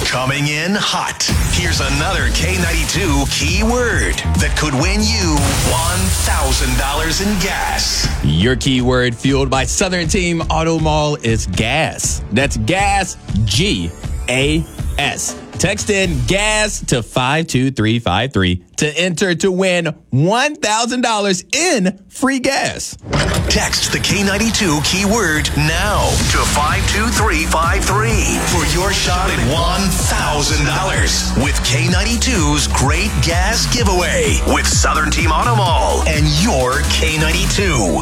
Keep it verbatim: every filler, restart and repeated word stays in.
Coming in hot. Here's another K ninety-two keyword that could win you one thousand dollars in gas. Your keyword fueled by Southern Team Auto Mall is gas. That's gas, G A S. Text in gas to five two three five three to enter to win one thousand dollars in free gas. Text the K ninety-two keyword now to five two three five three for your shot at one thousand dollars with K ninety-two's Great Gas Giveaway with Southern Team Auto Mall and your K ninety-two.